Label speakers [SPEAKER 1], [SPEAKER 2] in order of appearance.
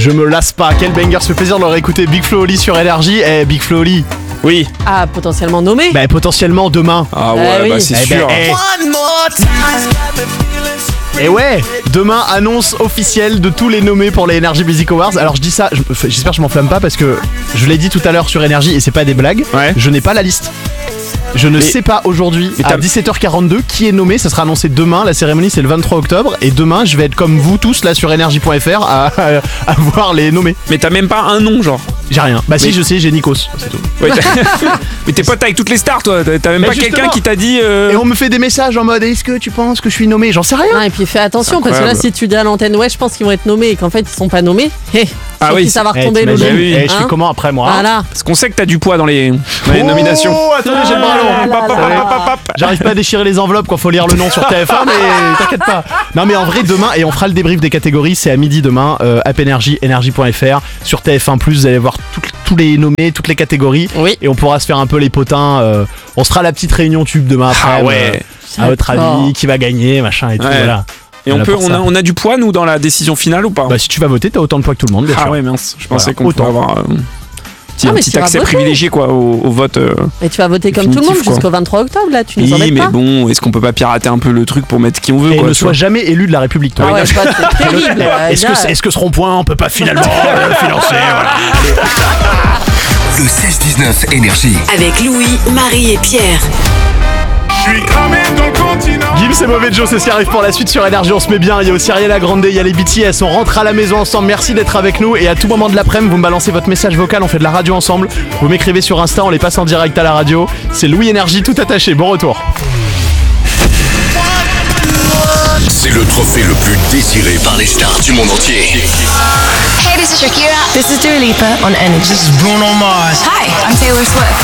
[SPEAKER 1] Je me lasse pas, quel banger, ça fait plaisir de le réécouter. Big Flo Oli sur Énergie. Big Flo Oli.
[SPEAKER 2] Oui.
[SPEAKER 3] Ah, potentiellement nommé.
[SPEAKER 1] Bah potentiellement demain.
[SPEAKER 2] Ah ouais,
[SPEAKER 3] oui.
[SPEAKER 2] bah c'est sûr.
[SPEAKER 1] Et ouais, demain annonce officielle de tous les nommés pour les Energy Music Awards. Alors je dis ça, j'espère que je m'enflamme pas parce que je l'ai dit tout à l'heure sur Énergie et c'est pas des blagues.
[SPEAKER 2] Ouais.
[SPEAKER 1] Je n'ai pas la liste. Je ne sais pas aujourd'hui à 17h42 qui est nommé, ça sera annoncé demain, la cérémonie c'est le 23 octobre et demain je vais être comme vous tous là sur energy.fr à voir les nommés.
[SPEAKER 2] Mais t'as même pas un nom genre.
[SPEAKER 1] J'ai rien. Bah si je sais, j'ai Nikos, c'est tout.
[SPEAKER 2] Ouais, mais t'es pote avec toutes les stars toi, t'as même
[SPEAKER 1] Mais
[SPEAKER 2] pas
[SPEAKER 1] justement.
[SPEAKER 2] quelqu'un qui t'a dit
[SPEAKER 1] Et on me fait des messages en mode est-ce que tu penses que je suis nommé? J'en sais rien.
[SPEAKER 3] Ah, et puis fais attention parce que là,
[SPEAKER 2] Incroyable.
[SPEAKER 3] si tu dis à l'antenne, ouais, je pense qu'ils vont être nommés et qu'en fait ils sont pas nommés,
[SPEAKER 2] Ah oui,
[SPEAKER 3] ça va
[SPEAKER 1] Eh,
[SPEAKER 3] retomber le
[SPEAKER 1] t'imagines
[SPEAKER 3] lot.
[SPEAKER 2] oui.
[SPEAKER 1] Je fais comment après moi?
[SPEAKER 3] Voilà.
[SPEAKER 2] Parce qu'on sait que t'as du poids dans les nominations.
[SPEAKER 1] Oh, attendez, j'ai le bras long.
[SPEAKER 3] là, là, là.
[SPEAKER 1] J'arrive pas à déchirer les enveloppes quand faut lire le nom sur TF1, mais t'inquiète pas. Non, mais en vrai, demain, et on fera le débrief des catégories, c'est à midi demain, App Energy, energy.fr, sur TF1+, vous allez voir tous les nommés, toutes les catégories,
[SPEAKER 3] Oui.
[SPEAKER 1] et on pourra se faire un peu les potins. On se fera la petite réunion tube demain après.
[SPEAKER 2] Ah ouais.
[SPEAKER 1] À votre
[SPEAKER 3] J'adore.
[SPEAKER 1] avis, qui va gagner, machin et tout,
[SPEAKER 2] Ouais.
[SPEAKER 1] voilà.
[SPEAKER 2] Et
[SPEAKER 1] Voilà pour ça.
[SPEAKER 2] on a du poids nous dans la décision finale ou pas?
[SPEAKER 1] Bah, si tu vas voter, t'as autant de poids que tout le monde, bien
[SPEAKER 2] Ah
[SPEAKER 1] sûr.
[SPEAKER 2] ouais mince, je pensais
[SPEAKER 1] Voilà,
[SPEAKER 2] qu'on pouvait
[SPEAKER 1] autant.
[SPEAKER 2] avoir
[SPEAKER 3] Ah,
[SPEAKER 2] un
[SPEAKER 3] mais
[SPEAKER 2] petit
[SPEAKER 3] tu vas
[SPEAKER 2] accès
[SPEAKER 3] voter.
[SPEAKER 2] privilégié quoi au vote.
[SPEAKER 3] Et tu vas voter comme tout le monde
[SPEAKER 2] Définitif, quoi.
[SPEAKER 3] jusqu'au 23 octobre, là, tu nous
[SPEAKER 2] Oui,
[SPEAKER 3] embêtes
[SPEAKER 2] mais
[SPEAKER 3] pas.
[SPEAKER 2] bon, est-ce qu'on peut pas pirater un peu le truc pour mettre qui on veut
[SPEAKER 1] Et
[SPEAKER 2] quoi,
[SPEAKER 1] ne
[SPEAKER 2] tu
[SPEAKER 1] sois
[SPEAKER 2] vois.
[SPEAKER 1] jamais élu de la République, toi.
[SPEAKER 3] Ah ouais, toi, c'est terrible.
[SPEAKER 1] Est-ce que ce rond-point, on peut pas finalement le financer, voilà.
[SPEAKER 4] Le 16-19 Énergie.
[SPEAKER 5] Avec Louis, Marie et Pierre.
[SPEAKER 1] Gims et Mauvais Joe, c'est ce qui arrive pour la suite sur Énergie, on se met bien. Il y a aussi Ariana Grande, il y a les BTS, on rentre à la maison ensemble. Merci d'être avec nous et à tout moment de l'après-midi, vous me balancez votre message vocal, on fait de la radio ensemble. Vous m'écrivez sur Insta, on les passe en direct à la radio. C'est Louis Énergie, tout attaché, bon retour.
[SPEAKER 4] C'est le trophée le plus désiré par les stars du monde entier.
[SPEAKER 6] Hey, this is Shakira.
[SPEAKER 7] This is Dua Lipa on Energy.
[SPEAKER 8] This is Bruno Mars.
[SPEAKER 6] Hi, I'm Taylor Swift.